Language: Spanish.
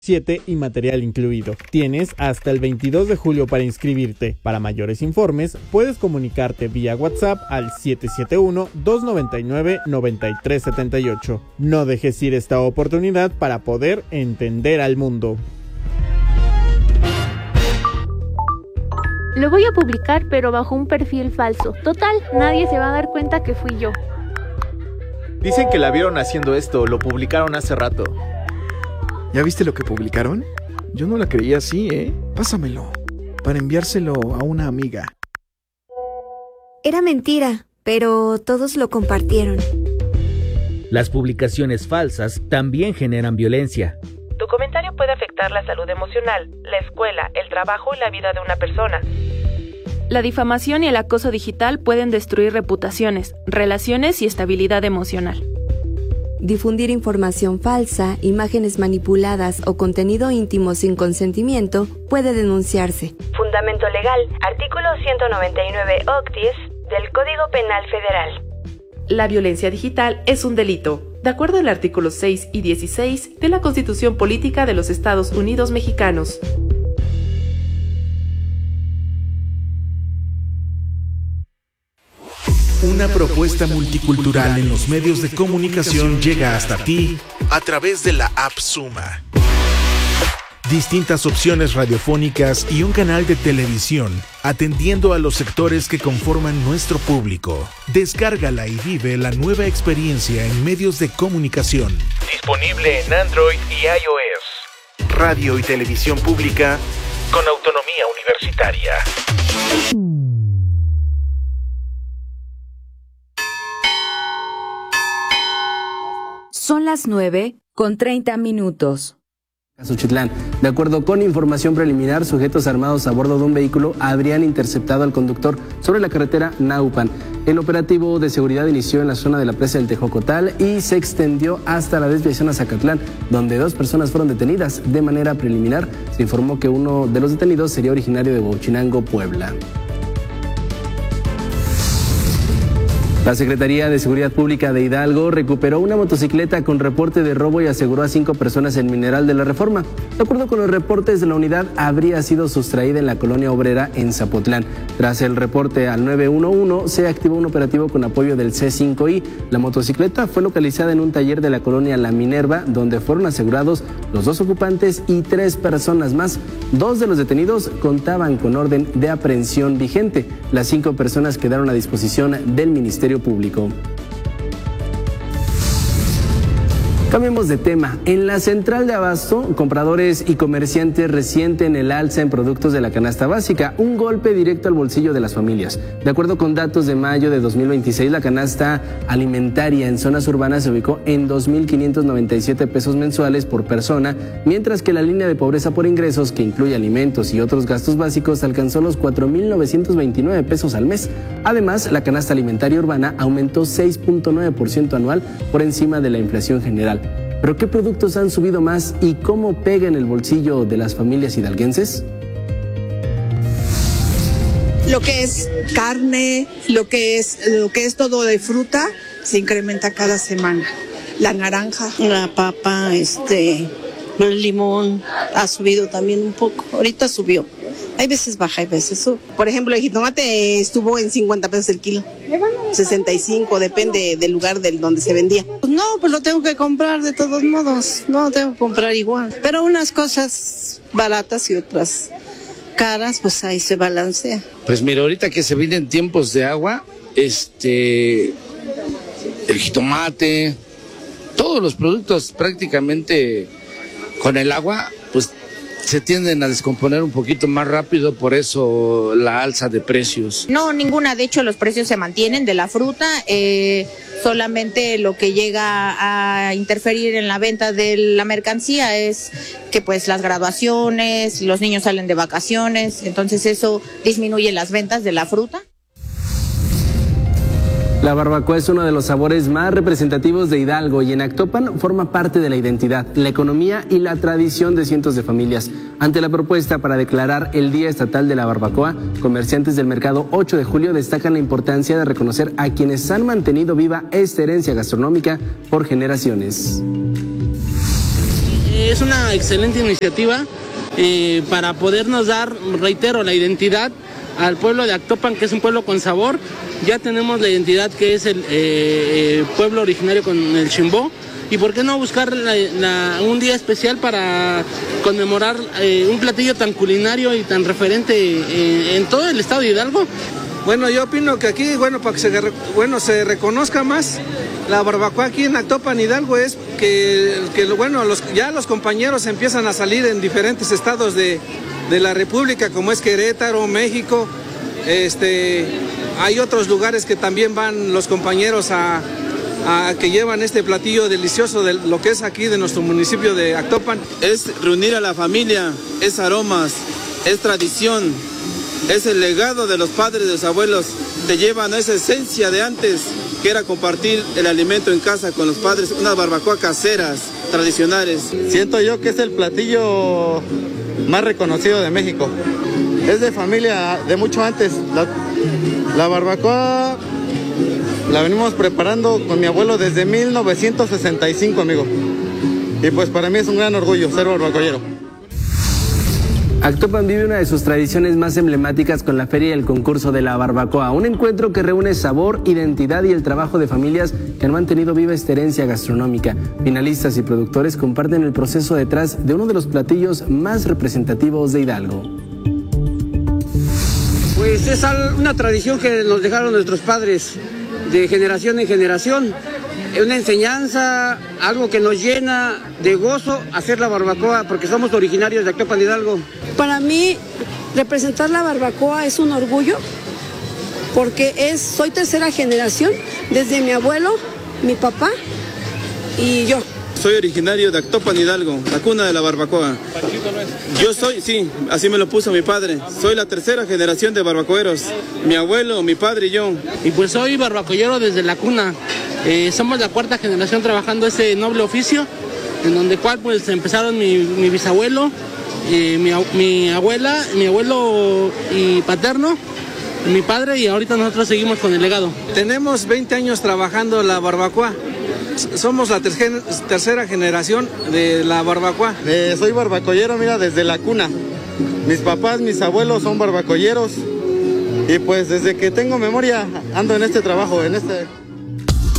7 y material incluido. Tienes hasta el 22 de julio para inscribirte. Para mayores informes, puedes comunicarte vía WhatsApp al 771-299-9378. No dejes ir esta oportunidad para poder entender al mundo. Lo voy a publicar, pero bajo un perfil falso. Total, nadie se va a dar cuenta que fui yo. Dicen que la vieron haciendo esto, lo publicaron hace rato. ¿Ya viste lo que publicaron? Yo no la creía así, ¿eh? Pásamelo, para enviárselo a una amiga. Era mentira, pero todos lo compartieron. Las publicaciones falsas también generan violencia. Tu comentario puede afectar la salud emocional, la escuela, el trabajo y la vida de una persona. La difamación y el acoso digital pueden destruir reputaciones, relaciones y estabilidad emocional. Difundir información falsa, imágenes manipuladas o contenido íntimo sin consentimiento puede denunciarse. Fundamento legal, artículo 199 octies del Código Penal Federal. La violencia digital es un delito, de acuerdo al artículo 6 y 16 de la Constitución Política de los Estados Unidos Mexicanos. Una propuesta multicultural en los medios de comunicación llega hasta ti a través de la app Suma. Distintas opciones radiofónicas y un canal de televisión atendiendo a los sectores que conforman nuestro público. Descárgala y vive la nueva experiencia en medios de comunicación. Disponible en Android y iOS. Radio y televisión pública con autonomía universitaria. Son las 9:30. Xochitlán. De acuerdo con información preliminar, sujetos armados a bordo de un vehículo habrían interceptado al conductor sobre la carretera Naupan. El operativo de seguridad inició en la zona de la presa del Tejocotal y se extendió hasta la desviación a Zacatlán, donde 2 personas fueron detenidas. De manera preliminar, se informó que uno de los detenidos sería originario de Huachinango, Puebla. La Secretaría de Seguridad Pública de Hidalgo recuperó una motocicleta con reporte de robo y aseguró a 5 personas en Mineral de la Reforma. De acuerdo con los reportes, la unidad habría sido sustraída en la colonia obrera en Zapotlán. Tras el reporte al 911, se activó un operativo con apoyo del C5I. La motocicleta fue localizada en un taller de la colonia La Minerva, donde fueron asegurados los 2 ocupantes y 3 personas más. 2 de los detenidos contaban con orden de aprehensión vigente. Las 5 personas quedaron a disposición del Ministerio Público. Cambiemos de tema. En la central de abasto, compradores y comerciantes resienten el alza en productos de la canasta básica, un golpe directo al bolsillo de las familias. De acuerdo con datos de mayo de 2026, la canasta alimentaria en zonas urbanas se ubicó en 2,597 pesos mensuales por persona, mientras que la línea de pobreza por ingresos, que incluye alimentos y otros gastos básicos, alcanzó los 4,929 pesos al mes. Además, la canasta alimentaria urbana aumentó 6,9% anual por encima de la inflación general. ¿Pero qué productos han subido más y cómo pega en el bolsillo de las familias hidalguenses? Lo que es carne, lo que es todo de fruta, se incrementa cada semana. La naranja, la papa, el limón ha subido también un poco. Ahorita subió. Hay veces baja, hay veces sube. Por ejemplo, el jitomate estuvo en 50 pesos el kilo. 65, depende del lugar donde se vendía. Pues no, pues lo tengo que comprar de todos modos. No, tengo que comprar igual. Pero unas cosas baratas y otras caras, pues ahí se balancea. Pues mira, ahorita que se vienen tiempos de agua, el jitomate, todos los productos prácticamente con el agua, pues se tienden a descomponer un poquito más rápido, por eso la alza de precios. No, ninguna, de hecho los precios se mantienen de la fruta, solamente lo que llega a interferir en la venta de la mercancía es que pues las graduaciones, los niños salen de vacaciones, entonces eso disminuye las ventas de la fruta. La barbacoa es uno de los sabores más representativos de Hidalgo y en Actopan forma parte de la identidad, la economía y la tradición de cientos de familias. Ante la propuesta para declarar el Día Estatal de la Barbacoa, comerciantes del mercado 8 de julio destacan la importancia de reconocer a quienes han mantenido viva esta herencia gastronómica por generaciones. es una excelente iniciativa para podernos dar, reitero, la identidad al pueblo de Actopan, que es un pueblo con sabor. Ya tenemos la identidad que es el pueblo originario con el Chimbó. ¿Y por qué no buscar un día especial para conmemorar un platillo tan culinario y tan referente en todo el estado de Hidalgo? Bueno, yo opino que aquí, para que se reconozca más la barbacoa aquí en Actopan, Hidalgo, es que ya los compañeros empiezan a salir en diferentes estados de la República, como es Querétaro, México. Hay otros lugares que también van los compañeros que llevan este platillo delicioso de lo que es aquí de nuestro municipio de Actopan. Es reunir a la familia, es aromas, es tradición, es el legado de los padres, de los abuelos. Te llevan a esa esencia de antes, que era compartir el alimento en casa con los padres, unas barbacoas caseras, tradicionales. Siento yo que es el platillo más reconocido de México. Es de familia de mucho antes. La barbacoa la venimos preparando con mi abuelo desde 1965, amigo. Y pues para mí es un gran orgullo ser barbacoyero. Actopan vive una de sus tradiciones más emblemáticas con la feria y el concurso de la barbacoa, un encuentro que reúne sabor, identidad y el trabajo de familias que han mantenido viva esta herencia gastronómica. Finalistas y productores comparten el proceso detrás de uno de los platillos más representativos de Hidalgo. Pues es una tradición que nos dejaron nuestros padres de generación en generación. Es una enseñanza, algo que nos llena de gozo hacer la barbacoa, porque somos originarios de Actopan, Hidalgo. Para mí, representar la barbacoa es un orgullo, porque soy tercera generación, desde mi abuelo, mi papá y yo. Soy originario de Actopan, Hidalgo, la cuna de la barbacoa. Yo soy, sí, así me lo puso mi padre. Soy la tercera generación de barbacoeros. Mi abuelo, mi padre y yo. Y pues soy barbacoyero desde la cuna. Somos la cuarta generación trabajando ese noble oficio, en donde cual pues empezaron mi bisabuelo, mi abuela, mi abuelo y paterno, mi padre, y ahorita nosotros seguimos con el legado. Tenemos 20 años trabajando la barbacoa. Somos la tercera generación de la barbacoa. Soy barbacoyero, mira, desde la cuna. Mis papás, mis abuelos son barbacoyeros. Y pues desde que tengo memoria ando en este trabajo,